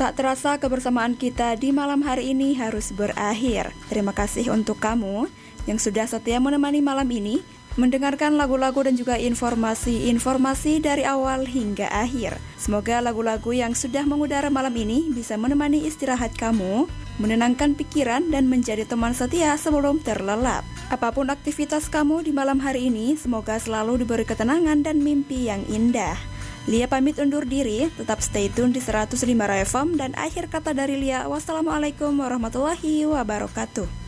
Tak terasa kebersamaan kita di malam hari ini harus berakhir. Terima kasih untuk kamu yang sudah setia menemani malam ini, mendengarkan lagu-lagu dan juga informasi-informasi dari awal hingga akhir. Semoga lagu-lagu yang sudah mengudara malam ini bisa menemani istirahat kamu, menenangkan pikiran dan menjadi teman setia sebelum terlelap. Apapun aktivitas kamu di malam hari ini, semoga selalu diberi ketenangan dan mimpi yang indah. Lia pamit undur diri, tetap stay tune di 105 FM dan akhir kata dari Lia, wassalamualaikum warahmatullahi wabarakatuh.